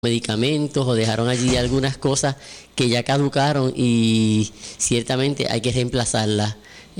medicamentos o dejaron allí algunas cosas que ya caducaron y ciertamente hay que reemplazarlas.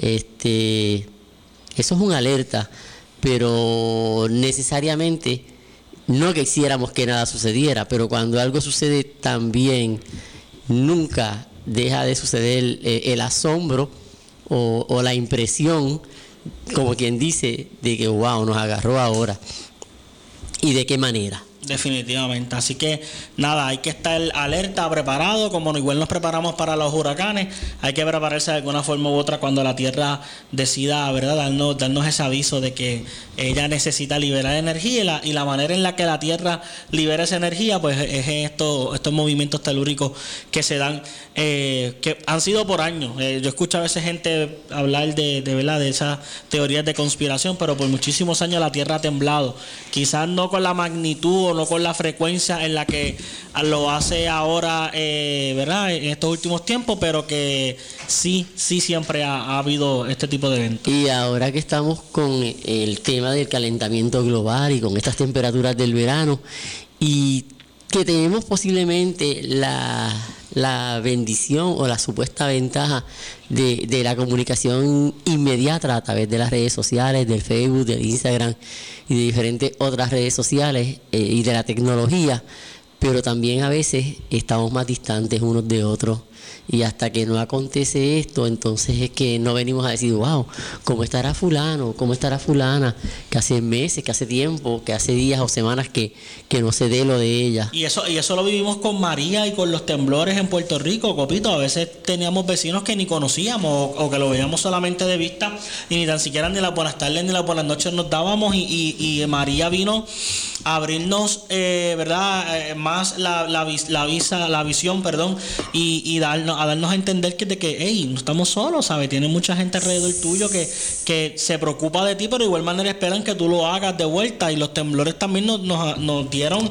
Eso es una alerta, pero necesariamente no que quisiéramos que nada sucediera, pero cuando algo sucede también nunca deja de suceder el asombro o la impresión, como quien dice, de que wow, nos agarró ahora. ¿Y de qué manera? Definitivamente, así que nada, hay que estar alerta, preparado, como igual nos preparamos para los huracanes, hay que prepararse de alguna forma u otra cuando la Tierra decida, ¿verdad?, darnos ese aviso de que ella necesita liberar energía y la manera en la que la Tierra libera esa energía, pues es estos movimientos telúricos que se dan, que han sido por años. Yo escucho a veces gente hablar ¿verdad?, de esas teorías de conspiración, pero por muchísimos años la Tierra ha temblado, quizás no con la magnitud o no con la frecuencia en la que lo hace ahora, ¿verdad?, en estos últimos tiempos, pero que sí siempre ha habido este tipo de eventos. Y ahora que estamos con el tema del calentamiento global y con estas temperaturas del verano y que tenemos posiblemente la bendición o la supuesta ventaja de la comunicación inmediata a través de las redes sociales, del Facebook, del Instagram y de diferentes otras redes sociales y de la tecnología, pero también a veces estamos más distantes unos de otros. Y hasta que no acontece esto, entonces es que no venimos a decir, wow, ¿cómo estará fulano? ¿Cómo estará fulana? Que hace meses, que hace tiempo, que hace días o semanas que no se dé lo de ella. Y eso lo vivimos con María y con los temblores en Puerto Rico, Copito. A veces teníamos vecinos que ni conocíamos o que lo veíamos solamente de vista y ni tan siquiera ni las buenas tardes ni las buenas noches nos dábamos y María vino a abrirnos, ¿verdad?, más la visión, perdón, y darnos a entender que hey, no estamos solos, ¿sabes? Tiene mucha gente alrededor tuyo que se preocupa de ti, pero de igual manera esperan que tú lo hagas de vuelta. Y los temblores también nos dieron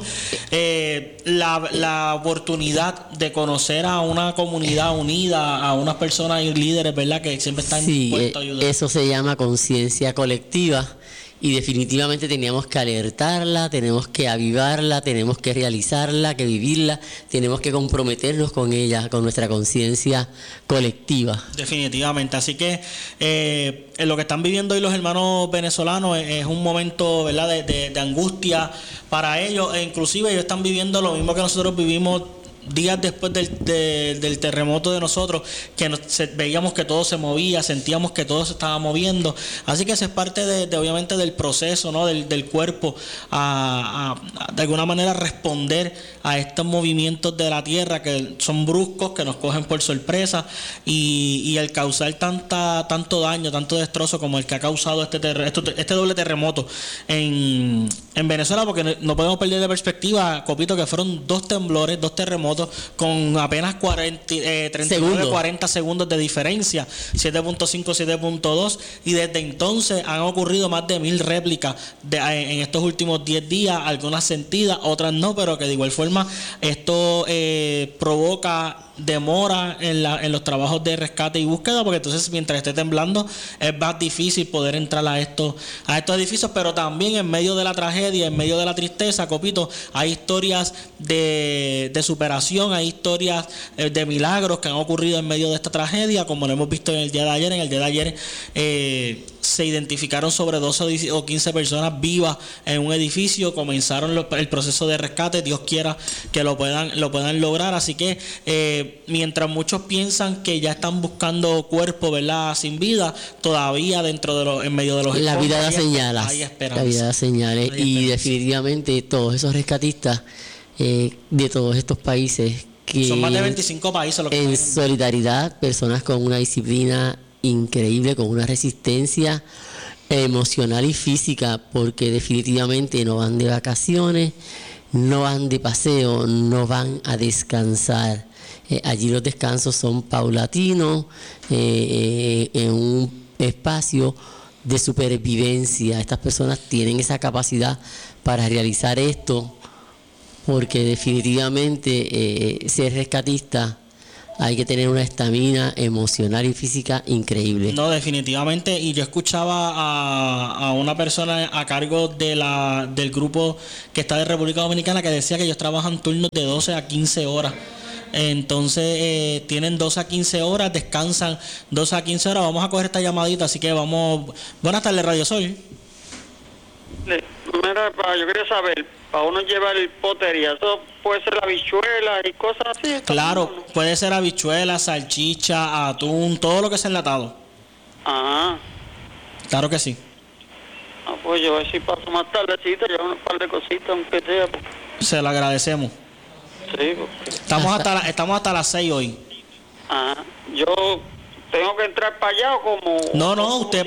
la oportunidad de conocer a una comunidad unida, a unas personas y líderes, ¿verdad?, que siempre están dispuestos a ayudar. Eso se llama conciencia colectiva. Y definitivamente teníamos que alertarla, tenemos que avivarla, tenemos que realizarla, que vivirla, tenemos que comprometernos con ella, con nuestra conciencia colectiva. Definitivamente, así que en lo que están viviendo hoy los hermanos venezolanos es un momento, ¿verdad?, de angustia para ellos, e inclusive ellos están viviendo lo mismo que nosotros vivimos días después del terremoto de nosotros, que veíamos que todo se movía, sentíamos que todo se estaba moviendo. Así que eso es parte obviamente del proceso, ¿no?, del cuerpo de alguna manera responder a estos movimientos de la tierra que son bruscos, que nos cogen por sorpresa y al causar tanto daño, tanto destrozo como el que ha causado este doble terremoto en Venezuela, porque no podemos perder de perspectiva, Copito, que fueron dos terremotos con apenas 40 segundos de diferencia, 7.5, 7.2, y desde entonces han ocurrido más de 1000 réplicas en estos últimos 10 días, algunas sentidas, otras no, pero que de igual forma esto provoca demora en los trabajos de rescate y búsqueda, porque entonces mientras esté temblando es más difícil poder entrar a estos edificios. Pero también en medio de la tragedia, en medio de la tristeza, Copito, hay historias de superación, hay historias de milagros que han ocurrido en medio de esta tragedia, como lo hemos visto en el día de ayer. En el día de ayer se identificaron sobre 12 o 15 personas vivas en un edificio, comenzaron el proceso de rescate, Dios quiera que lo puedan lograr. Así que mientras muchos piensan que ya están buscando cuerpos, ¿verdad?, sin vida, todavía en medio de los la vida da señales, hay esperanza. La vida da señales, y definitivamente todos esos rescatistas de todos estos países, que son más de 25 países en solidaridad, personas con una disciplina increíble, con una resistencia emocional y física, porque definitivamente no van de vacaciones, no van de paseo, no van a descansar. Allí los descansos son paulatinos, en un espacio de supervivencia. Estas personas tienen esa capacidad para realizar esto, porque definitivamente ser rescatista hay que tener una estamina emocional y física increíble. No, definitivamente. Y yo escuchaba a una persona a cargo del grupo que está de República Dominicana que decía que ellos trabajan turnos de 12 a 15 horas. Entonces tienen 12 a 15 horas, descansan 12 a 15 horas. Vamos a coger esta llamadita, así que vamos. Buenas tardes, Radio Sol. Mira, yo quería saber, para uno llevar potería, ¿eso puede ser habichuelas y cosas así? Claro, puede ser habichuela, salchicha, atún, todo lo que es enlatado. Ajá. Claro que sí. Pues yo a ver si paso más tardecita, llevo un par de cositas, aunque sea. Se lo agradecemos. Sí, porque... Estamos hasta las 6 hoy. Ajá. Yo tengo que entrar para allá o como... No, usted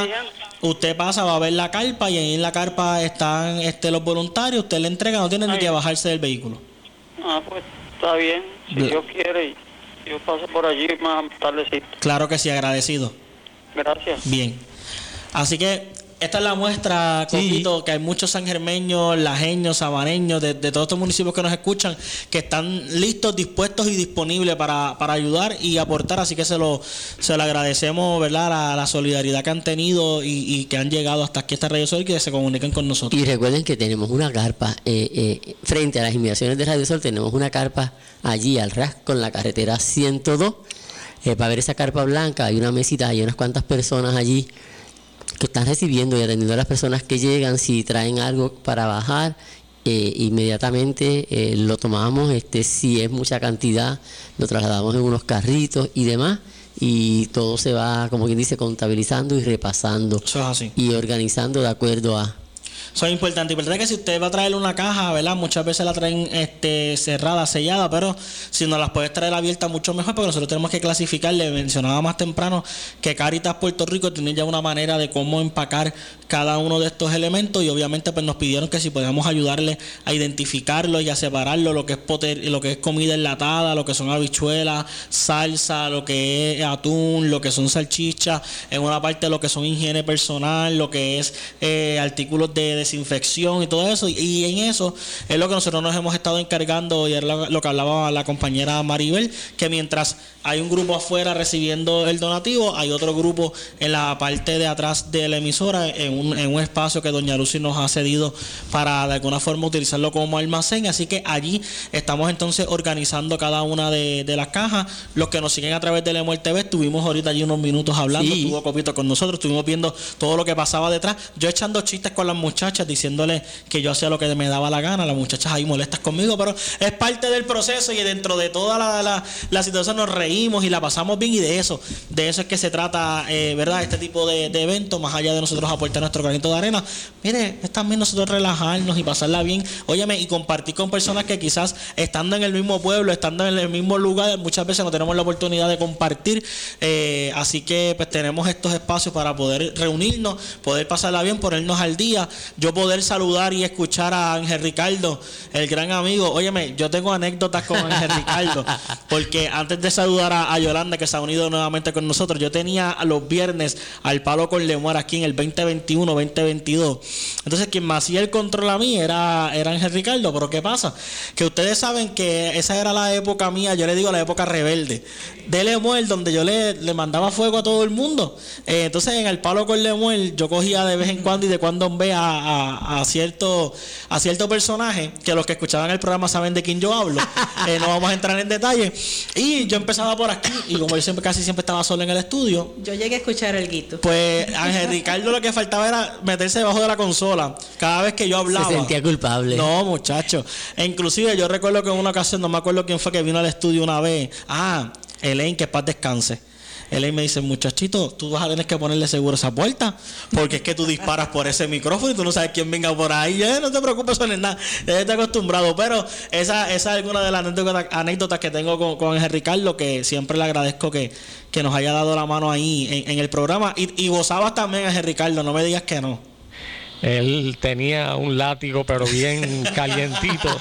pasa, va a ver la carpa y ahí en la carpa están los voluntarios, usted le entrega, no tiene ni que bajarse del vehículo. Pues está bien, si Dios quiere, yo paso por allí más tardecito. Claro que sí, agradecido. Gracias. Bien. Así que esta es la muestra, Copito, que hay muchos sangermeños, lajeños, sabaneños, de todos estos municipios que nos escuchan, que están listos, dispuestos y disponibles para ayudar y aportar. Así que se lo agradecemos, ¿verdad? La solidaridad que han tenido y que han llegado hasta aquí, esta Radio Sol, y que se comuniquen con nosotros. Y recuerden que tenemos una carpa frente a las inmediaciones de Radio Sol, tenemos una carpa allí al ras con la carretera 102. Para ver esa carpa blanca hay una mesita, hay unas cuantas personas allí que están recibiendo y atendiendo a las personas que llegan. Si traen algo para bajar, inmediatamente lo tomamos. Si es mucha cantidad, lo trasladamos en unos carritos y demás, y todo se va, como quien dice, contabilizando y repasando. Eso es así. Y organizando de acuerdo a... Eso es importante. Y verdad que si usted va a traer una caja, ¿verdad? Muchas veces la traen cerrada, sellada, pero si nos las puedes traer abiertas, mucho mejor, porque nosotros tenemos que clasificar. Le mencionaba más temprano que Cáritas Puerto Rico tiene ya una manera de cómo empacar cada uno de estos elementos, y obviamente pues nos pidieron que si podíamos ayudarle a identificarlo y a separarlo, lo que es comida enlatada, lo que son habichuelas, salsa, lo que es atún, lo que son salchichas, en una parte lo que son higiene personal, lo que es artículos de desinfección y todo eso, y en eso es lo que nosotros nos hemos estado encargando, y es lo que hablaba la compañera Maribel, que mientras hay un grupo afuera recibiendo el donativo, hay otro grupo en la parte de atrás de la emisora, en un espacio que doña Lucy nos ha cedido para de alguna forma utilizarlo como almacén. Así que allí estamos entonces organizando cada una de las cajas. Los que nos siguen a través de Lemuel TV, estuvimos ahorita allí unos minutos hablando, estuvo Copito con nosotros, estuvimos viendo todo lo que pasaba detrás, yo echando chistes con las muchachas, diciéndole que yo hacía lo que me daba la gana, las muchachas ahí molestas conmigo, pero es parte del proceso, y dentro de toda la situación nos reímos y la pasamos bien, y de eso es que se trata, ¿verdad? Este tipo de eventos, más allá de nosotros aportar nuestro granito de arena. Mire, es también nosotros relajarnos y pasarla bien, óyeme, y compartir con personas que quizás estando en el mismo pueblo, estando en el mismo lugar, muchas veces no tenemos la oportunidad de compartir, así que pues tenemos estos espacios para poder reunirnos, poder pasarla bien, ponernos al día, yo poder saludar y escuchar a Ángel Ricardo, el gran amigo. Óyeme, yo tengo anécdotas con Ángel Ricardo, porque antes de saludar a Yolanda, que se ha unido nuevamente con nosotros, yo tenía a los viernes al palo con Lemuel aquí en el 2021-2022. Entonces quien me hacía el control a mí era Ángel Ricardo. Pero ¿qué pasa? Que ustedes saben que esa era la época mía, yo le digo la época rebelde de Lemuel, donde yo le mandaba fuego a todo el mundo. Entonces en el palo con Lemuel yo cogía de vez en cuando y de cuando en vez a cierto personaje, que los que escuchaban el programa saben de quién yo hablo. No vamos a entrar en detalle. Y yo empezaba por aquí, y como yo casi siempre estaba solo en el estudio, yo llegué a escuchar el guito. Pues Ángel Ricardo lo que faltaba era meterse debajo de la consola cada vez que yo hablaba. Se sentía culpable. No, muchacho. E inclusive yo recuerdo que en una ocasión, no me acuerdo quién fue que vino al estudio una vez. Elaine, que paz descanse. Elaine me dice, muchachito, tú vas a tener que ponerle seguro esa puerta, porque es que tú disparas por ese micrófono y tú no sabes quién venga por ahí. No te preocupes, eso no es nada, ya estoy acostumbrado. Pero esa es alguna de las anécdotas que tengo con Ángel Ricardo, que siempre le agradezco que nos haya dado la mano ahí en el programa. Y gozabas también, Ángel Ricardo, no me digas que no. Él tenía un látigo pero bien calientito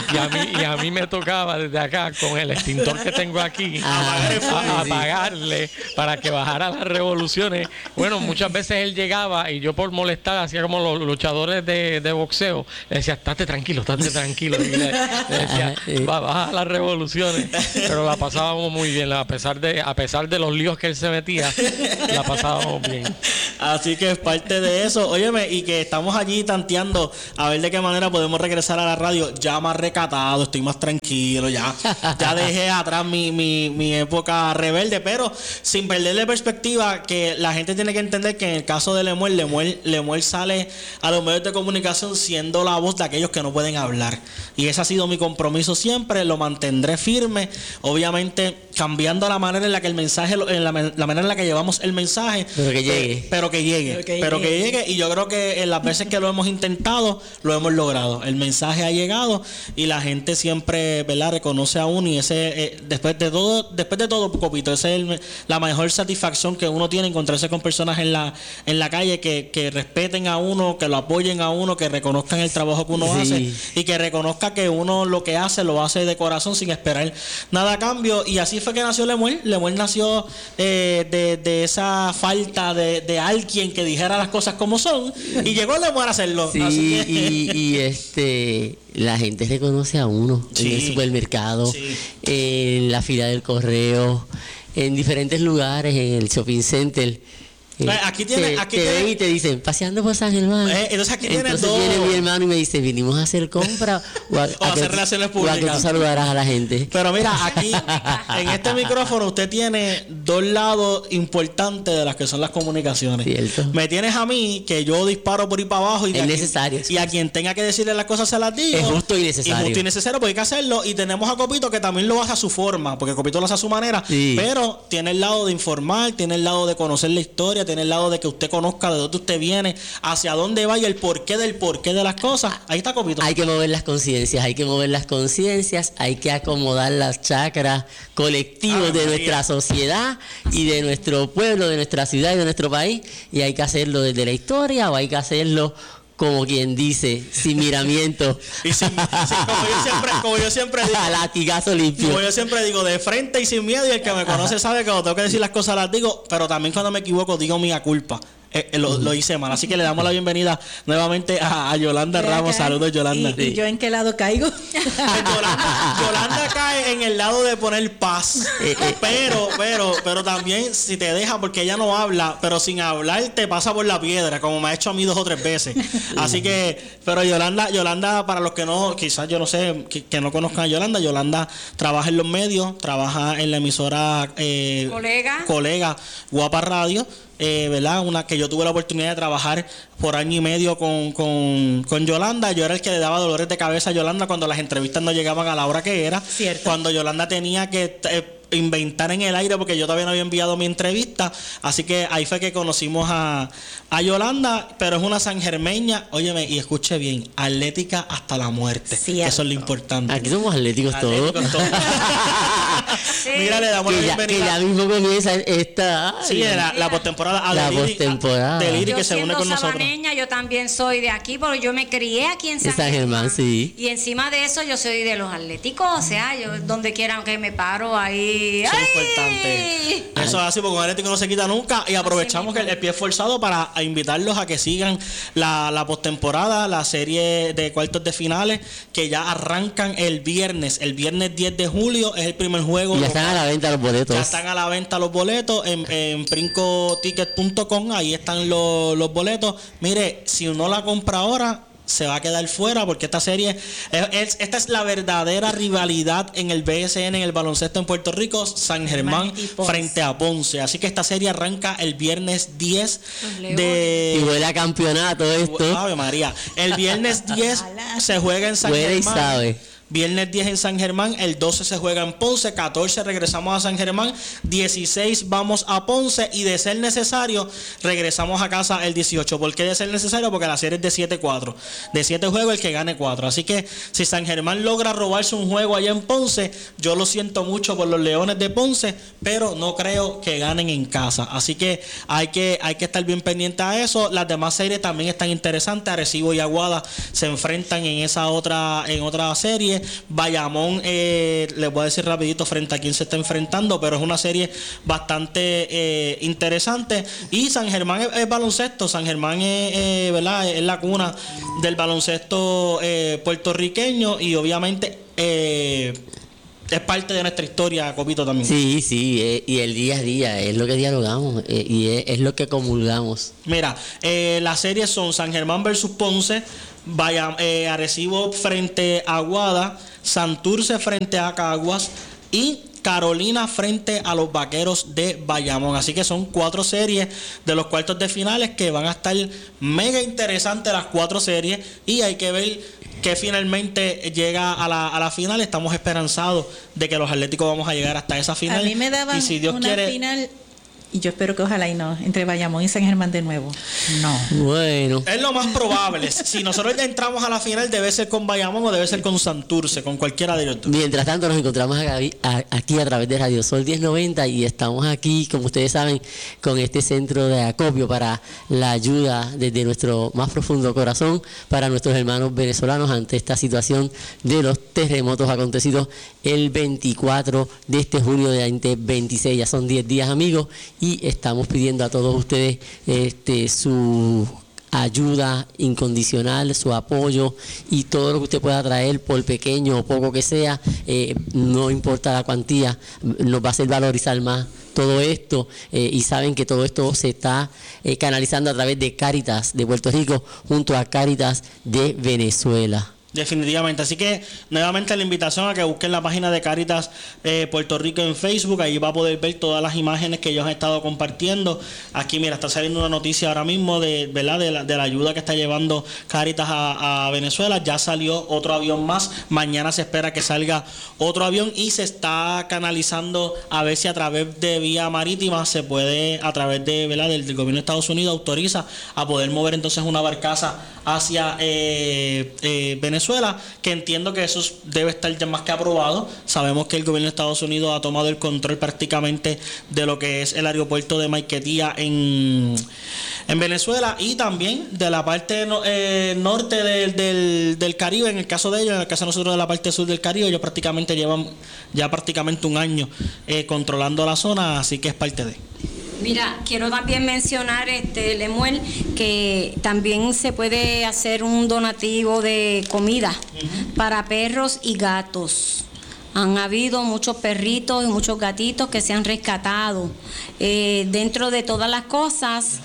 y a mí me tocaba desde acá con el extintor que tengo aquí apagarle para que bajara las revoluciones. Bueno, muchas veces él llegaba y yo por molestar hacía como los luchadores de boxeo, le decía, estate tranquilo y le decía, baja las revoluciones, pero la pasábamos muy bien, a pesar de los líos que él se metía, la pasábamos bien. Así que es parte de eso. Óyeme, y que estamos allí tanteando a ver de qué manera podemos regresar a la radio ya más recatado, estoy más tranquilo, ya dejé atrás mi época rebelde, pero sin perderle perspectiva que la gente tiene que entender que en el caso de Lemuel sale a los medios de comunicación siendo la voz de aquellos que no pueden hablar, y ese ha sido mi compromiso siempre, lo mantendré firme, obviamente cambiando la manera en la que el mensaje, la manera en la que llevamos el mensaje, pero que llegue, y yo creo que en las veces que lo hemos intentado lo hemos logrado, el mensaje ha llegado y la gente siempre, ¿verdad?, reconoce a uno, y ese después de todo, Copito, esa es la mejor satisfacción que uno tiene, encontrarse con personas en la calle que respeten a uno, que lo apoyen a uno, que reconozcan el trabajo que uno hace, y que reconozca que uno lo que hace lo hace de corazón sin esperar nada a cambio. Y así fue que nació Lemuel. Lemuel nació de esa falta de alguien que dijera las cosas como son, y llegó Lemuel a hacerlo. Sí, así que... la gente reconoce a uno en el supermercado, en la fila del correo, en diferentes lugares, en el shopping center. Aquí te ven y te dicen, paseando por San Germán. Entonces viene mi hermano y me dice, vinimos a hacer compras o a hacer relaciones públicas. O a que tú saludarás a la gente. Pero mira, aquí en este micrófono usted tiene dos lados importantes de las que son las comunicaciones. Cierto. Me tienes a mí, que yo disparo por ahí para abajo, y es necesario. Y a quien tenga que decirle las cosas se las digo. Es justo y necesario. Es justo y necesario, porque hay que hacerlo. Y tenemos a Copito, que también lo hace a su forma, porque Copito lo hace a su manera, pero tiene el lado de informar, tiene el lado de conocer la historia, tiene el lado de que usted conozca de dónde usted viene, hacia dónde va y el porqué de las cosas. Ahí está, Copito. Hay que mover las conciencias, hay que acomodar las chakras colectivos de nuestra sociedad y de nuestro pueblo, de nuestra ciudad y de nuestro país, y hay que hacerlo desde la historia, o hay que hacerlo, como quien dice, sin miramiento. Y como yo siempre digo, a latigazo limpio. Como yo siempre digo, de frente y sin miedo, y el que me conoce sabe que cuando tengo que decir las cosas las digo, pero también cuando me equivoco digo mía culpa. Lo hice mal, así que le damos la bienvenida nuevamente a Yolanda Ramos. Saludos, Yolanda. ¿Y yo en qué lado caigo? Yolanda cae en el lado de poner paz, pero también si te deja, porque ella no habla, pero sin hablar te pasa por la piedra, como me ha hecho a mí 2 o 3 veces. Así que, pero Yolanda, para los que no, quizás yo no sé, que no conozcan a Yolanda trabaja en los medios, trabaja en la emisora colega Guapa Radio. ¿Verdad? Una que yo tuve la oportunidad de trabajar por año y medio con Yolanda. Yo era el que le daba dolores de cabeza a Yolanda cuando las entrevistas no llegaban a la hora que era. Cierto. Cuando Yolanda tenía que inventar en el aire, porque yo todavía no había enviado mi entrevista. Así que ahí fue que conocimos a Yolanda, pero es una sangermeña, óyeme, y escuche bien, atlética hasta la muerte. Cierto. Eso es lo importante. Aquí somos atléticos todos. Sí. Mira, le damos la bienvenida. Que ya mismo comienza esta... Sí, la postemporada. La postemporada. De Liri, que se une con nosotros. Sabaneña, yo también soy de aquí, porque yo me crié aquí en San Germán, sí. Y encima de eso yo soy de los atléticos, o sea, yo donde quiera que me paro ahí. Eso es importante. Eso es así, porque un atlético no se quita nunca. Y aprovechamos que el pie es forzado para invitarlos a que sigan la postemporada, la serie de cuartos de finales, que ya arrancan el viernes 10 de julio, es el primer juego. Y ya están a la venta los boletos. Ya están a la venta los boletos en princoticket.com, ahí están los boletos. Mire, si uno la compra ahora, se va a quedar fuera, porque esta serie esta es la verdadera rivalidad en el BSN, en el baloncesto en Puerto Rico, San Germán frente a Ponce. Así que esta serie arranca el viernes 10 de... Y huele a campeonato esto. Ave María. El viernes 10 se juega en San Germán. Y sabe. viernes 10 en San Germán, el 12 se juega en Ponce, 14 regresamos a San Germán, 16 vamos a Ponce y de ser necesario regresamos a casa el 18. ¿Por qué de ser necesario? Porque la serie es de 7-4. De 7 juegos el que gane 4. Así que si San Germán logra robarse un juego allá en Ponce, yo lo siento mucho por los Leones de Ponce, pero no creo que ganen en casa. Así que hay que estar bien pendiente a eso. Las demás series también están interesantes. Arecibo y Aguada se enfrentan en otra serie. Bayamón, les voy a decir rapidito frente a quién se está enfrentando, pero es una serie bastante interesante. Y San Germán es baloncesto. San Germán ¿verdad? Es la cuna del baloncesto puertorriqueño y obviamente es parte de nuestra historia, Copito, también. Sí, y el día a día es lo que dialogamos y es lo que comulgamos. Mira, las series son San Germán versus Ponce, Arecibo frente a Aguada, Santurce frente a Caguas y Carolina frente a los Vaqueros de Bayamón. Así que son 4 series de los cuartos de finales que van a estar mega interesantes las 4 series y hay que ver que finalmente llega a la final. Estamos esperanzados de que los Atléticos vamos a llegar hasta esa final. A mí me daban y si Dios una quiere, final y yo espero que ojalá y no, entre Bayamón y San Germán de nuevo. No. Bueno. Es lo más probable. Si nosotros ya entramos a la final, debe ser con Bayamón o debe ser con Santurce, con cualquiera de ellos dos. Mientras tanto, nos encontramos aquí a través de Radio Sol 1090 y estamos aquí, como ustedes saben, con este centro de acopio para la ayuda desde nuestro más profundo corazón para nuestros hermanos venezolanos ante esta situación de los terremotos acontecidos el 24 de este junio de 2026. Ya son 10 días, amigos, y estamos pidiendo a todos ustedes su ayuda incondicional, su apoyo y todo lo que usted pueda traer, por pequeño o poco que sea, no importa la cuantía, nos va a hacer valorizar más todo esto, y saben que todo esto se está canalizando a través de Cáritas de Puerto Rico junto a Cáritas de Venezuela. Definitivamente, así que nuevamente la invitación a que busquen la página de Cáritas Puerto Rico en Facebook. Ahí va a poder ver todas las imágenes que ellos han estado compartiendo. Aquí mira, está saliendo una noticia ahora mismo de la ayuda que está llevando Cáritas a Venezuela. Ya salió otro avión más, mañana se espera que salga otro avión y se está canalizando a ver si a través de vía marítima se puede, a través de del gobierno de Estados Unidos, autoriza a poder mover entonces una barcaza hacia Venezuela, que entiendo que eso debe estar ya más que aprobado. Sabemos que el gobierno de Estados Unidos ha tomado el control prácticamente de lo que es el aeropuerto de Maiquetía en Venezuela y también de la parte norte del Caribe. En el caso de ellos, en el caso de nosotros de la parte sur del Caribe, ellos prácticamente llevan ya prácticamente un año controlando la zona, así que es parte de. Mira, quiero también mencionar, Lemuel, que también se puede hacer un donativo de comida para perros y gatos. Han habido muchos perritos y muchos gatitos que se han rescatado. Dentro de todas las cosas,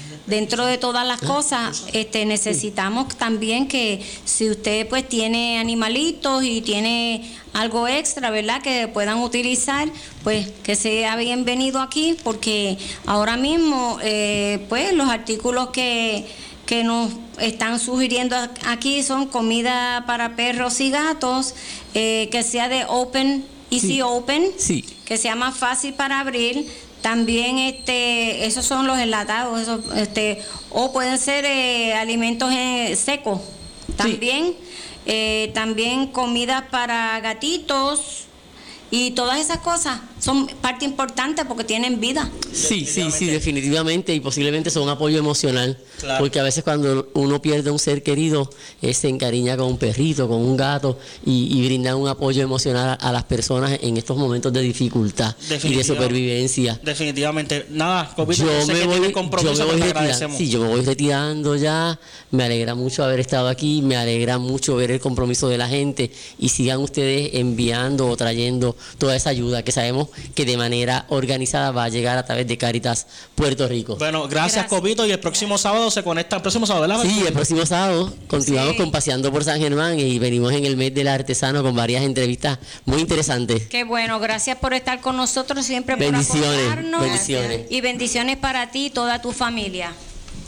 necesitamos también que si usted pues tiene animalitos y tiene algo extra, ¿verdad?, que puedan utilizar, pues que sea bienvenido aquí, porque ahora mismo pues los artículos que nos están sugiriendo aquí son comida para perros y gatos, que sea de Easy Open, que sea más fácil para abrir. También esos son los enlatados, o pueden ser alimentos secos. También también comida para gatitos. Y todas esas cosas son parte importante porque tienen vida. Sí, definitivamente, y posiblemente son un apoyo emocional. Claro. Porque a veces cuando uno pierde un ser querido, se encariña con un perrito, con un gato, y brinda un apoyo emocional a las personas en estos momentos de dificultad y de supervivencia. Definitivamente. Nada, Copito, yo me voy retirando ya. Me alegra mucho haber estado aquí, me alegra mucho ver el compromiso de la gente, y sigan ustedes enviando o trayendo toda esa ayuda que sabemos que de manera organizada va a llegar a través de Cáritas Puerto Rico. Bueno, gracias. Copito, y el próximo sábado se conecta, el próximo sábado, ¿verdad? Sí, el próximo sábado continuamos con Paseando por San Germán y venimos en el mes del artesano con varias entrevistas muy interesantes. Qué bueno, gracias por estar con nosotros siempre, por apoyarnos. Bendiciones. Y bendiciones para ti y toda tu familia.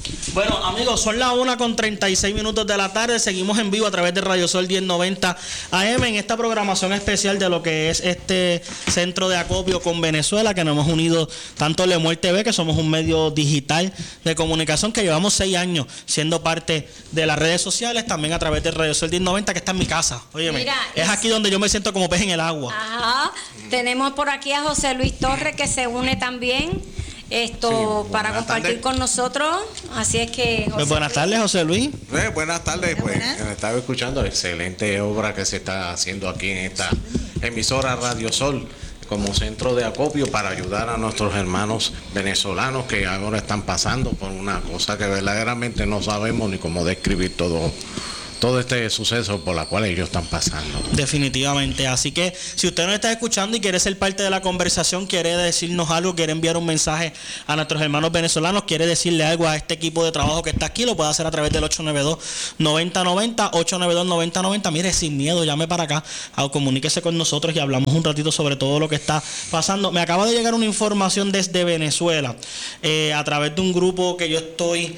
Bueno, amigos, son las 1:36 de la tarde. Seguimos en vivo a través de Radio Sol 1090 AM en esta programación especial de lo que es este centro de acopio con Venezuela, que nos hemos unido tanto Lemuel TV, que somos un medio digital de comunicación que llevamos 6 años siendo parte de las redes sociales, también a través de Radio Sol 1090, que está en mi casa. Óyeme, mira, es aquí donde yo me siento como pez en el agua. Ajá. Tenemos por aquí a José Luis Torres, que se une también para compartir con nosotros. Así es que pues buenas tardes, José Luis. Buenas tardes, pues estaba escuchando excelente obra que se está haciendo aquí en esta emisora Radio Sol como centro de acopio para ayudar a nuestros hermanos venezolanos que ahora están pasando por una cosa que verdaderamente no sabemos ni cómo describir todo este suceso por la cual ellos están pasando. Definitivamente. Así que si usted nos está escuchando y quiere ser parte de la conversación, quiere decirnos algo, quiere enviar un mensaje a nuestros hermanos venezolanos, quiere decirle algo a este equipo de trabajo que está aquí, lo puede hacer a través del 892-9090, 892-9090. Mire, sin miedo, llame para acá, comuníquese con nosotros y hablamos un ratito sobre todo lo que está pasando. Me acaba de llegar una información desde Venezuela, a través de un grupo que yo estoy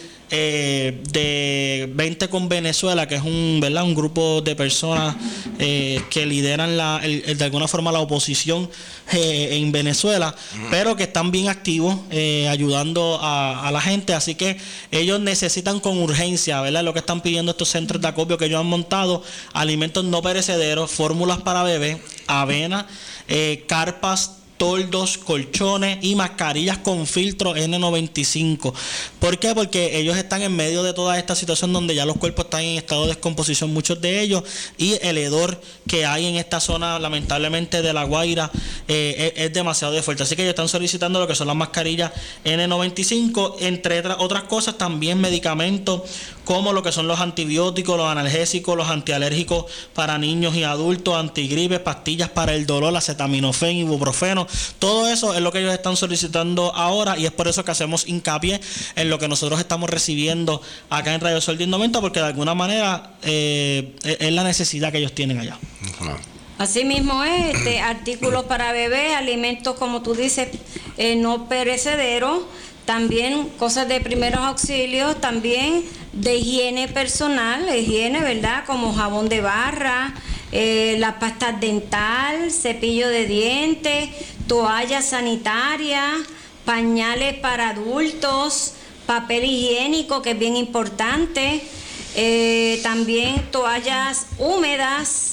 de 20 con Venezuela, que es un grupo de personas que lideran de alguna forma la oposición en Venezuela, pero que están bien activos ayudando a la gente. Así que ellos necesitan con urgencia, ¿verdad?, lo que están pidiendo estos centros de acopio que ellos han montado: alimentos no perecederos, fórmulas para bebés, avena, carpas, toldos, colchones y mascarillas con filtro N95. ¿Por qué? Porque ellos están en medio de toda esta situación donde ya los cuerpos están en estado de descomposición, muchos de ellos, y el hedor que hay en esta zona, lamentablemente, de La Guaira es demasiado fuerte. Así que ellos están solicitando lo que son las mascarillas N95, entre otras cosas, también medicamentos como lo que son los antibióticos, los analgésicos, los antialérgicos para niños y adultos, antigripes, pastillas para el dolor, acetaminofén, ibuprofeno. Todo eso es lo que ellos están solicitando ahora, y es por eso que hacemos hincapié en lo que nosotros estamos recibiendo acá en Radio Sol 1090, porque de alguna manera es la necesidad que ellos tienen allá. Así mismo es, artículos para bebés, alimentos, como tú dices, no perecederos, también cosas de primeros auxilios, también de higiene personal, ¿verdad?, como jabón de barra, las pastas dental, cepillo de dientes, toallas sanitarias, pañales para adultos, papel higiénico, que es bien importante, también toallas húmedas,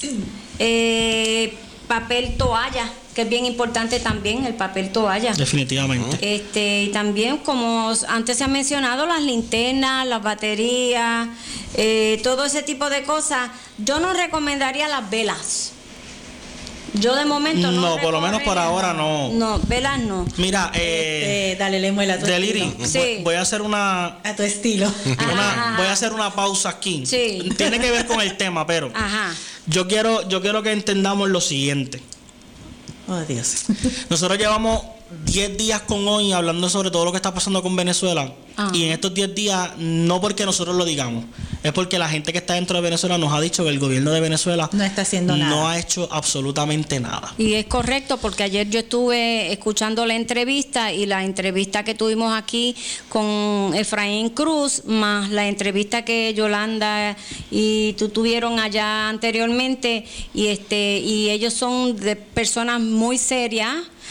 papel toalla, que es bien importante también, el papel toalla. Definitivamente. Y también, como antes se ha mencionado, las linternas, las baterías, todo ese tipo de cosas. Yo no recomendaría las velas. Yo de momento no. No, por lo menos por ahora no. No, velas no. Mira, dale, Lemuel, a tu Deliri, sí. voy a hacer una... A tu estilo. Voy a hacer una pausa aquí. Sí. Tiene que ver con el tema, pero yo quiero que entendamos lo siguiente. Oh, Dios. Nosotros llevamos 10 días con hoy hablando sobre todo lo que está pasando con Venezuela. Y en estos 10 días, no porque nosotros lo digamos, es porque la gente que está dentro de Venezuela nos ha dicho que el gobierno de Venezuela no está haciendo nada. No ha hecho absolutamente nada. Y es correcto, porque ayer yo estuve escuchando la entrevista, y la entrevista que tuvimos aquí con Efraín Cruz, más la entrevista que Yolanda y tú tuvieron allá anteriormente, y ellos son de personas muy serias.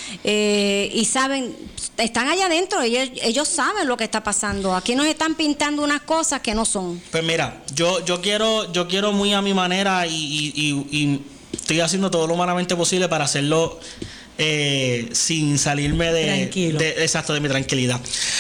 Y saben, están allá adentro, ellos saben lo que está pasando. Aquí nos están pintando unas cosas que no son. Pues mira, yo quiero muy a mi manera, y estoy haciendo todo lo humanamente posible para hacerlo sin salirme de mi tranquilidad.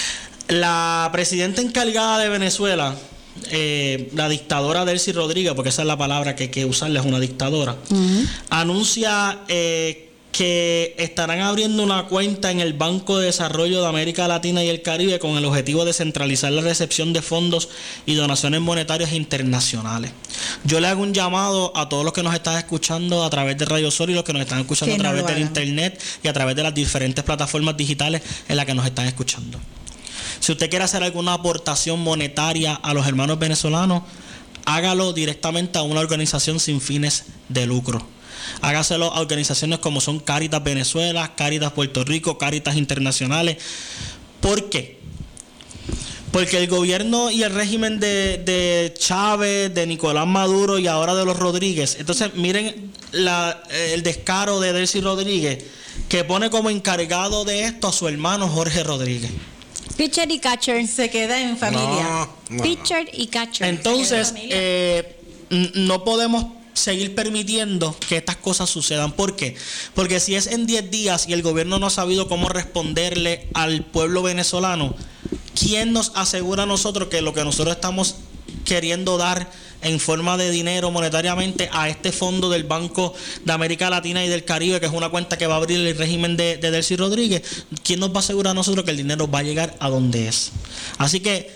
La presidenta encargada de Venezuela, la dictadora Delcy Rodríguez, porque esa es la palabra que hay que usarle, es una dictadora, anuncia que estarán abriendo una cuenta en el Banco de Desarrollo de América Latina y el Caribe con el objetivo de centralizar la recepción de fondos y donaciones monetarias internacionales. Yo le hago un llamado a todos los que nos están escuchando a través de Radio Sol y los que nos están escuchando a través del internet y a través de las diferentes plataformas digitales en las que nos están escuchando. Si usted quiere hacer alguna aportación monetaria a los hermanos venezolanos, hágalo directamente a una organización sin fines de lucro. Hágaselo a organizaciones como son Cáritas Venezuela, Cáritas Puerto Rico, Cáritas Internacionales. ¿Por qué? Porque el gobierno y el régimen de Chávez, de Nicolás Maduro y ahora de los Rodríguez. Entonces, miren el descaro de Delcy Rodríguez, que pone como encargado de esto a su hermano Jorge Rodríguez. Pitcher y catcher. Se queda en familia. No. Pitcher y catcher. Entonces, no podemos seguir permitiendo que estas cosas sucedan. ¿Por qué? Porque si es en 10 días y el gobierno no ha sabido cómo responderle al pueblo venezolano, ¿quién nos asegura a nosotros que lo que nosotros estamos queriendo dar en forma de dinero monetariamente a este fondo del Banco de América Latina y del Caribe, que es una cuenta que va a abrir el régimen de Delcy Rodríguez? ¿Quién nos va a asegurar a nosotros que el dinero va a llegar a donde es? Así que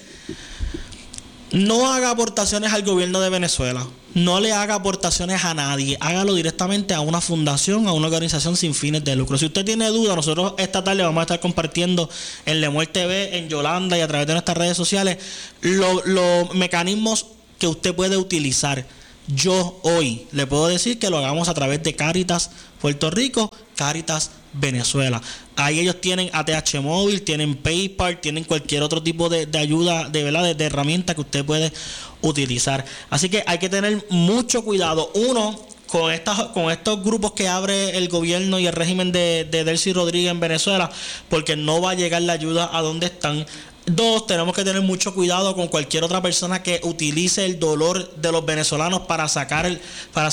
no haga aportaciones al gobierno de Venezuela, no le haga aportaciones a nadie, hágalo directamente a una fundación, a una organización sin fines de lucro. Si usted tiene duda, nosotros esta tarde vamos a estar compartiendo en Lemuel TV, en Yolanda y a través de nuestras redes sociales los mecanismos que usted puede utilizar. Yo hoy le puedo decir que lo hagamos a través de Cáritas Puerto Rico, Cáritas Venezuela. Ahí ellos tienen ATH móvil, tienen PayPal, tienen cualquier otro tipo de ayuda, de herramienta que usted puede utilizar. Así que hay que tener mucho cuidado. Uno, con estos grupos que abre el gobierno y el régimen de Delcy Rodríguez en Venezuela, porque no va a llegar la ayuda a donde están. Dos, tenemos que tener mucho cuidado con cualquier otra persona que utilice el dolor de los venezolanos para sacarle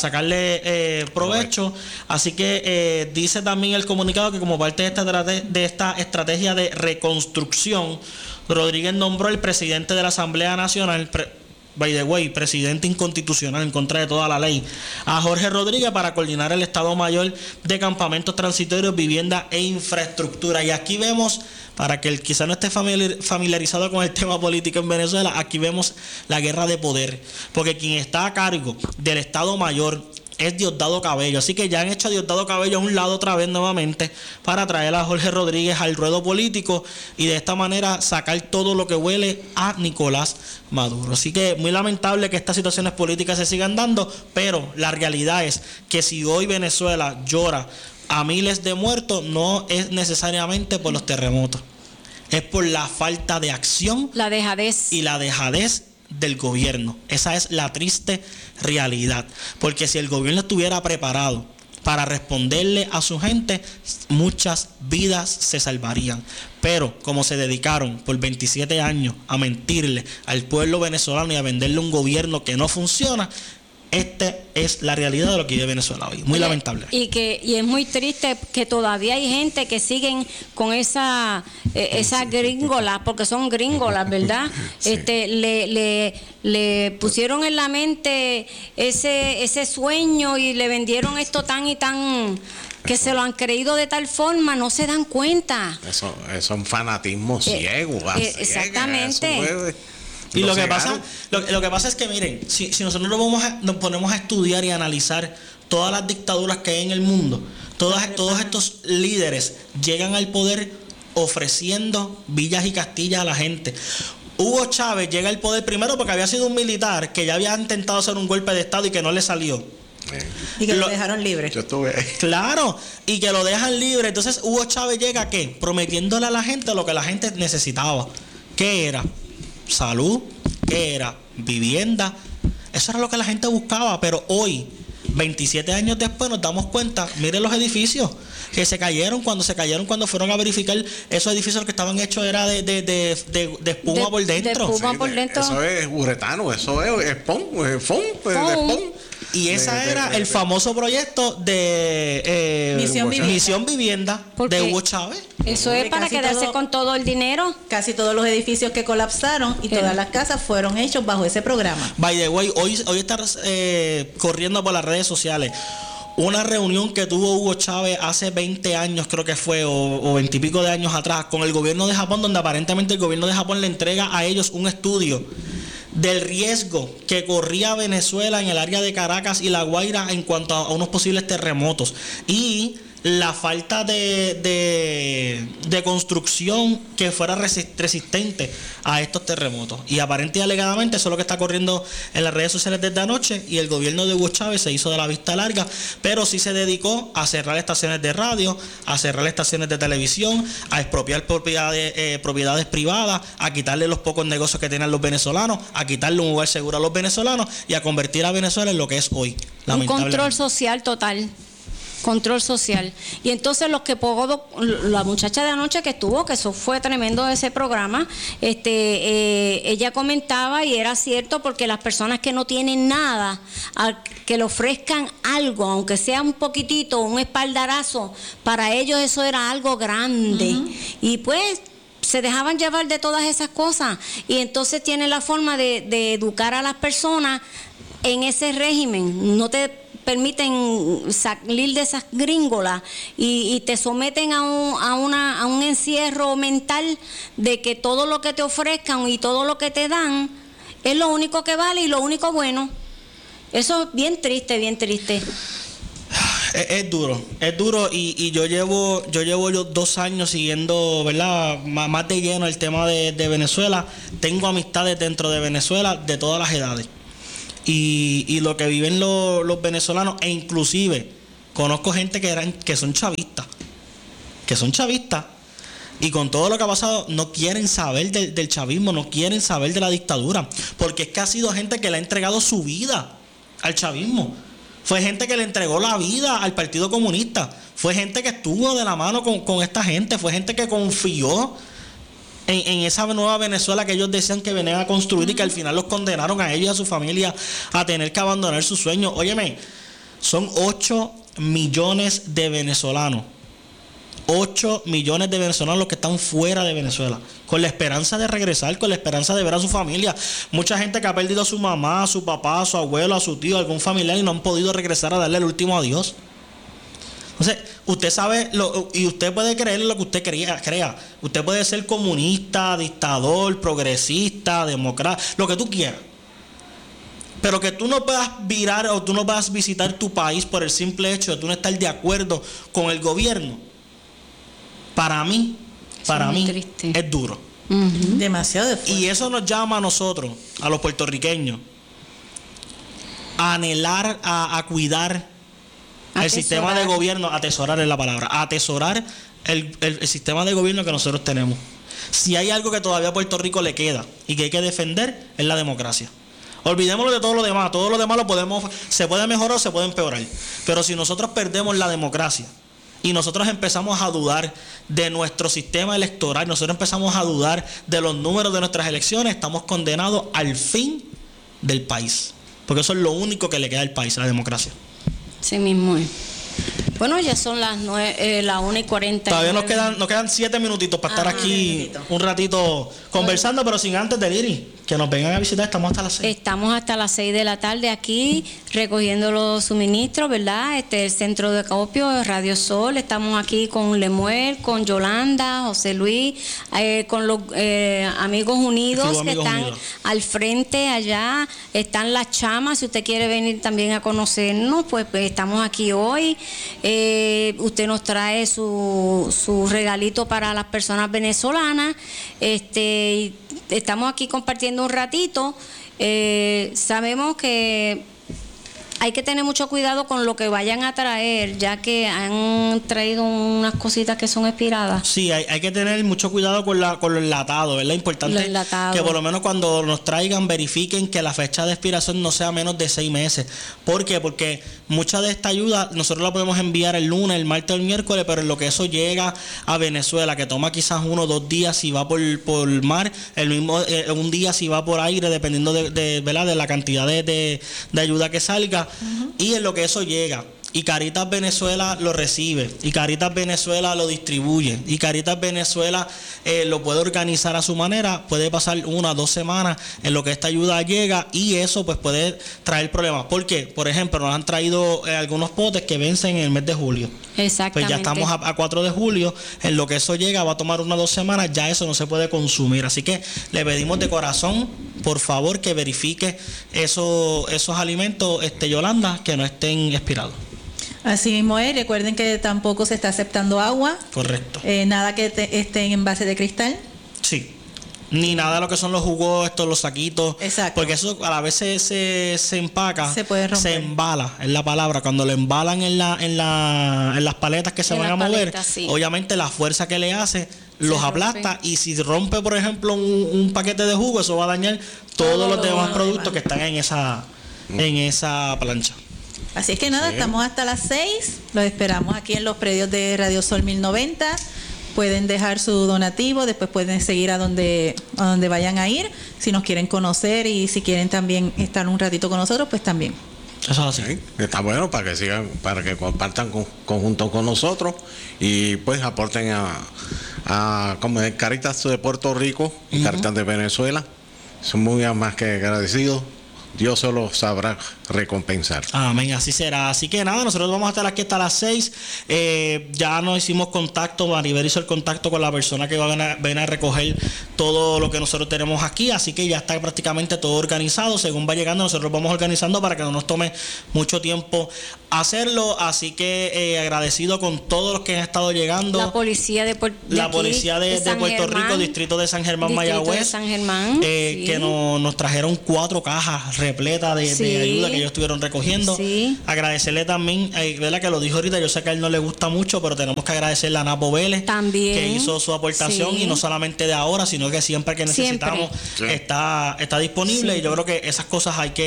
provecho. Así que dice también el comunicado que como parte de esta estrategia de reconstrucción, Rodríguez nombró al presidente de la Asamblea Nacional, by the way, presidente inconstitucional en contra de toda la ley, a Jorge Rodríguez para coordinar el Estado Mayor de Campamentos Transitorios, Vivienda e Infraestructura. Y aquí vemos, para que quizá no esté familiarizado con el tema político en Venezuela, aquí vemos la guerra de poder, porque quien está a cargo del Estado Mayor es Diosdado Cabello. Así que ya han hecho a Diosdado Cabello a un lado otra vez nuevamente para traer a Jorge Rodríguez al ruedo político y de esta manera sacar todo lo que huele a Nicolás Maduro. Así que muy lamentable que estas situaciones políticas se sigan dando, pero la realidad es que si hoy Venezuela llora a miles de muertos, no es necesariamente por los terremotos, es por la falta de acción, la dejadez y la dejadez del gobierno. Esa es la triste realidad, porque si el gobierno estuviera preparado para responderle a su gente, muchas vidas se salvarían. Pero como se dedicaron por 27 años a mentirle al pueblo venezolano y a venderle un gobierno que no funciona, esta es la realidad de lo que vive Venezuela hoy. Muy lamentable. Y es muy triste que todavía hay gente que siguen con esa gringola, porque son gringolas, ¿verdad? Sí. Le pusieron en la mente ese sueño y le vendieron esto tan y tan, que se lo han creído de tal forma, no se dan cuenta. Eso es un fanatismo ciego. Exactamente. Y lo que pasa es que, miren, si nosotros nos ponemos a estudiar y a analizar todas las dictaduras que hay en el mundo, todos estos líderes llegan al poder ofreciendo villas y castillas a la gente. Hugo Chávez llega al poder primero porque había sido un militar que ya había intentado hacer un golpe de estado y que no le salió. Y que lo dejaron libre. Yo estuve ahí. Claro, y que lo dejan libre. Entonces Hugo Chávez llega, ¿qué? Prometiéndole a la gente lo que la gente necesitaba. ¿Qué era? Salud, ¿qué era? Vivienda. Eso era lo que la gente buscaba. Pero hoy, 27 años después, nos damos cuenta, miren los edificios que se cayeron cuando fueron a verificar. Esos edificios que estaban hechos era de espuma por dentro. De espuma por dentro. Eso es uretano, eso es foam. Y esa era el famoso proyecto de Misión Vivienda de Hugo Chávez. Eso es para quedarse con todo el dinero. Casi todos los edificios que colapsaron y todas las casas fueron hechos bajo ese programa. By the way, hoy está corriendo por las redes sociales una reunión que tuvo Hugo Chávez hace 20 años, creo que fue, o 20 y pico de años atrás, con el gobierno de Japón, donde aparentemente el gobierno de Japón le entrega a ellos un estudio del riesgo que corría Venezuela en el área de Caracas y La Guaira en cuanto a unos posibles terremotos. Y la falta de construcción que fuera resistente a estos terremotos. Y aparentemente y alegadamente eso es lo que está corriendo en las redes sociales desde anoche, y el gobierno de Hugo Chávez se hizo de la vista larga, pero sí se dedicó a cerrar estaciones de radio, a cerrar estaciones de televisión, a expropiar propiedades privadas, a quitarle los pocos negocios que tenían los venezolanos, a quitarle un lugar seguro a los venezolanos y a convertir a Venezuela en lo que es hoy. Un control social total. Control social. Y entonces la muchacha de anoche que estuvo, que eso fue tremendo ese programa, ella comentaba, y era cierto, porque las personas que no tienen nada, que le ofrezcan algo, aunque sea un poquitito, un espaldarazo, para ellos eso era algo grande. Y pues se dejaban llevar de todas esas cosas, y entonces tienen la forma de educar a las personas en ese régimen. No te permiten salir de esas gringolas y te someten a un encierro mental de que todo lo que te ofrezcan y todo lo que te dan es lo único que vale y lo único bueno. Eso es bien triste, bien triste. Es duro, y yo llevo 2 años siguiendo, ¿verdad?, más de lleno el tema de Venezuela. Tengo amistades dentro de Venezuela de todas las edades. Y lo que viven los venezolanos, e inclusive conozco gente que son chavistas, y con todo lo que ha pasado no quieren saber del chavismo, no quieren saber de la dictadura, porque es que ha sido gente que le ha entregado su vida al chavismo. Fue gente que le entregó la vida al Partido Comunista, fue gente que estuvo de la mano con esta gente, fue gente que confió en esa nueva Venezuela que ellos decían que venían a construir, y que al final los condenaron a ellos y a su familia a tener que abandonar sus sueños. Óyeme, son 8 millones de venezolanos. 8 millones de venezolanos los que están fuera de Venezuela, con la esperanza de regresar, con la esperanza de ver a su familia. Mucha gente que ha perdido a su mamá, a su papá, a su abuelo, a su tío, a algún familiar, y no han podido regresar a darle el último adiós. Entonces, usted sabe, y usted puede creer lo que usted crea. Usted puede ser comunista, dictador, progresista, demócrata, lo que tú quieras. Pero que tú no puedas virar o tú no puedas visitar tu país por el simple hecho de tú no estar de acuerdo con el gobierno, para mí es duro. Demasiado de fuerte. Y eso nos llama a nosotros, a los puertorriqueños, a anhelar, a cuidar el sistema de gobierno, atesorar es la palabra, atesorar el sistema de gobierno que nosotros tenemos. Si hay algo que todavía a Puerto Rico le queda y que hay que defender, es la democracia. Olvidémonos de todo lo demás se puede mejorar o se puede empeorar. Pero si nosotros perdemos la democracia y nosotros empezamos a dudar de nuestro sistema electoral, nosotros empezamos a dudar de los números de nuestras elecciones, estamos condenados al fin del país. Porque eso es lo único que le queda al país, la democracia. Sí mismo es. Bueno, ya son las 1:40. Todavía nos quedan 7 minutitos para estar aquí un ratito conversando, pero sin antes de Liri, que nos vengan a visitar. Estamos hasta las 6. Estamos hasta las 6 de la tarde aquí recogiendo los suministros, ¿verdad? El centro de acopio, Radio Sol. Estamos aquí con Lemuel, con Yolanda, José Luis, con los Amigos Unidos que están al frente allá. Están las chamas. Si usted quiere venir también a conocernos, pues estamos aquí hoy. Usted nos trae su regalito para las personas venezolanas. Estamos aquí compartiendo un ratito. Sabemos que hay que tener mucho cuidado con lo que vayan a traer, ya que han traído unas cositas que son expiradas. Sí, hay que tener mucho cuidado con lo enlatado, ¿verdad? Importante que por lo menos cuando nos traigan verifiquen que la fecha de expiración no sea menos de 6 meses. ¿Por qué? Porque mucha de esta ayuda nosotros la podemos enviar el lunes, el martes o el miércoles, pero en lo que eso llega a Venezuela, que toma quizás 1 o 2 días si va por mar, el mismo un día si va por aire, dependiendo ¿verdad?, de la cantidad de ayuda que salga. Y en lo que eso llega, y Caritas Venezuela lo recibe, y Caritas Venezuela lo distribuye, y Caritas Venezuela lo puede organizar a su manera. Puede pasar 1 o 2 semanas en lo que esta ayuda llega, y eso pues puede traer problemas. ¿Por qué? Por ejemplo, nos han traído algunos potes que vencen en el mes de julio. Exactamente. Pues ya estamos a 4 de julio, en lo que eso llega va a tomar 1 o 2 semanas, ya eso no se puede consumir. Así que le pedimos de corazón, por favor, que verifique esos alimentos, Yolanda, que no estén expirados. Así mismo es. Recuerden que tampoco se está aceptando agua. Correcto. Nada que esté en envase de cristal. Sí. Ni nada de lo que son los jugos, los saquitos. Exacto. Porque eso a la vez se empaca. Se puede romper. Se embala, es la palabra. Cuando lo embalan en las paletas que se van a mover, sí. Obviamente la fuerza que le hace los rompe. aplasta. Y si rompe, por ejemplo, un paquete de jugo, eso va a dañar todos los demás productos que están en esa plancha. Así es que nada, estamos hasta las 6. Los esperamos aquí en los predios de Radio Sol 1090. Pueden dejar su donativo, después pueden seguir a donde vayan a ir. Si nos quieren conocer y si quieren también estar un ratito con nosotros, pues también. Eso es así. Sí, está bueno para que sigan, para que compartan conjunto con nosotros y pues aporten a como es Caritas de Puerto Rico y Caritas de Venezuela. Son muy más que agradecidos. Dios solo sabrá recompensar. Amén, así será. Así que nada, nosotros vamos a estar aquí hasta las 6. Ya nos hicimos contacto, Maribel hizo el contacto con la persona que va a venir a recoger todo lo que nosotros tenemos aquí. Así que ya está prácticamente todo organizado. Según va llegando, nosotros vamos organizando para que no nos tome mucho tiempo hacerlo. Así que agradecido con todos los que han estado llegando. La policía de Puerto Rico, distrito de San Germán, Mayagüez. San Germán, sí. Que nos trajeron 4 cajas repletas de ayuda que ellos estuvieron recogiendo. Sí. Agradecerle también, ¿verdad? Que lo dijo ahorita, yo sé que a él no le gusta mucho, pero tenemos que agradecerle a Napo Vélez también, que hizo su aportación, y no solamente de ahora, sino que siempre que necesitamos está disponible. Y yo creo que esas cosas hay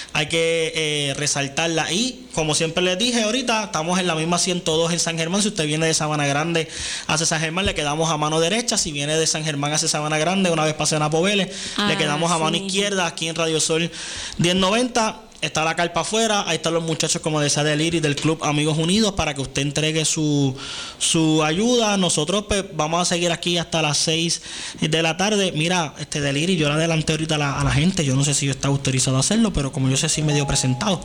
que resaltarlas. Y como siempre les dije ahorita, estamos en la misma 102 en San Germán. Si usted viene de Sabana Grande hacia San Germán, le quedamos a mano derecha. Si viene de San Germán hacia Sabana Grande, una vez pase a Napo Vélez, le quedamos a mano izquierda aquí en Radio Sol 1090. Está la carpa afuera, ahí están los muchachos, como decía Deliri, del Club Amigos Unidos, para que usted entregue su ayuda. Nosotros pues vamos a seguir aquí hasta las 6 de la tarde. Mira, Deliri, yo le adelanté ahorita a la gente, yo no sé si yo estaba autorizado a hacerlo, pero como yo sé si medio presentado.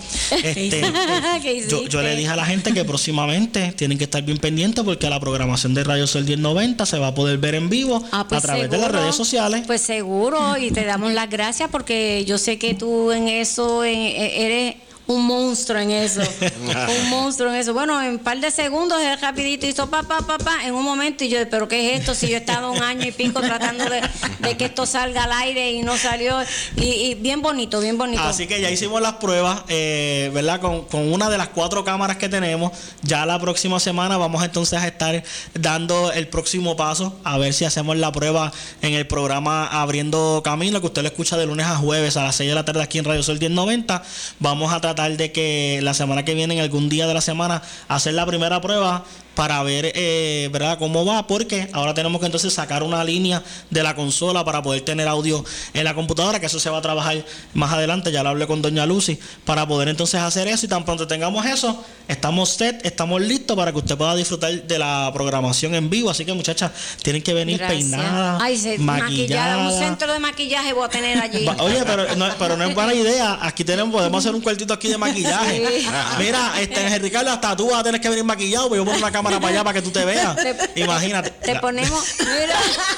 Yo le dije a la gente que próximamente tienen que estar bien pendientes, porque la programación de Radio Sol 1090 se va a poder ver en vivo pues a través seguro, de las redes sociales. Pues seguro, y te damos las gracias, porque yo sé que tú en eso eres un monstruo en eso. Un monstruo en eso. Bueno, en un par de segundos él rapidito hizo en un momento, y yo, ¿pero qué es esto? Si yo he estado 1 año y pico tratando de que esto salga al aire y no salió. Y bien bonito, bien bonito. Así que ya hicimos las pruebas, ¿verdad? Con una de las 4 cámaras que tenemos. Ya la próxima semana vamos entonces a estar dando el próximo paso, a ver si hacemos la prueba en el programa Abriendo Camino, que usted lo escucha de lunes a jueves a las 6 de la tarde aquí en Radio Sol 1090. Vamos a tratar de que la semana que viene, en algún día de la semana, hacer la primera prueba para ver, ¿verdad?, cómo va, porque ahora tenemos que entonces sacar una línea de la consola para poder tener audio en la computadora, que eso se va a trabajar más adelante. Ya lo hablé con doña Lucy para poder entonces hacer eso, y tan pronto tengamos eso, estamos set, estamos listos para que usted pueda disfrutar de la programación en vivo. Así que, muchachas, tienen que venir peinadas, maquilladas. Un centro de maquillaje voy a tener allí. Oye, pero no es buena idea. Aquí podemos hacer un cuartito aquí de maquillaje. Sí. Mira, Ricardo, hasta tú vas a tener que venir maquillado, porque yo pongo una cámara para allá para que tú te veas. Imagínate. Te ponemos, mira.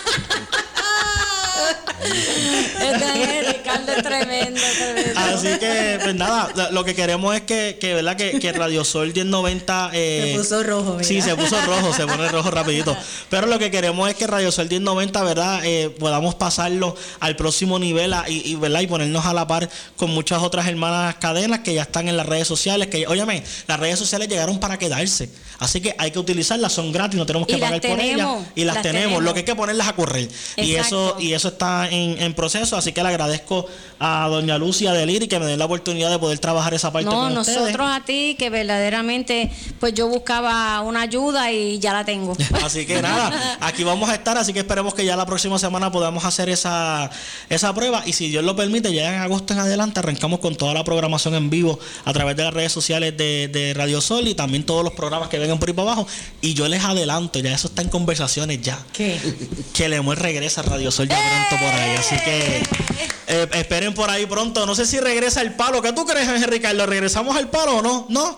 Ricardo es tremendo. Así que, pues nada, lo que queremos es que ¿verdad? Que Radio Sol 1090 se puso rojo, ¿verdad? Sí, se puso rojo, se pone rojo rapidito. Pero lo que queremos es que Radio Sol 1090, ¿verdad? Podamos pasarlo al próximo nivel ¿verdad? Y ponernos a la par con muchas otras hermanas cadenas que ya están en las redes sociales. Que, óyeme, las redes sociales llegaron para quedarse. Así que hay que utilizarlas, son gratis, no tenemos que pagar por ellas. Y las tenemos. Lo que hay que ponerlas a correr. Exacto. Y eso está en proceso. Así que le agradezco a doña Lucy, a Deliri, que me den la oportunidad de poder trabajar esa parte con ustedes. Nosotros a ti, que verdaderamente pues yo buscaba una ayuda y ya la tengo. Así que nada, aquí vamos a estar. Así que esperemos que ya la próxima semana podamos hacer esa prueba, y si Dios lo permite, ya en agosto en adelante arrancamos con toda la programación en vivo a través de las redes sociales de Radio Sol, y también todos los programas que vengan por ahí para abajo. Y yo les adelanto, ya eso está en conversaciones ya. ¿Qué? Que Lemuel regresa a Radio Sol ya pronto por ahí. Así que Esperen por ahí pronto. No sé si regresa el palo. ¿Qué tú crees, Ángel Ricardo? ¿Regresamos al palo o no? ¿No?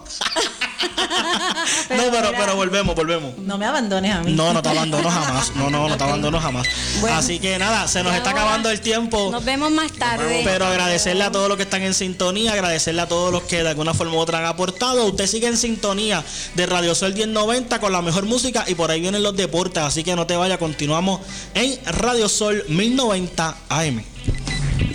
pero volvemos. No me abandones a mí. No te abandono jamás. No te abandono jamás. Bueno, así que nada, se nos está acabando el tiempo. Nos vemos más tarde. Pero agradecerle a todos los que están en sintonía, agradecerle a todos los que de alguna forma u otra han aportado. Usted sigue en sintonía de Radio Sol 1090 con la mejor música y por ahí vienen los deportes. Así que no te vayas, continuamos en Radio Sol 1090 AM.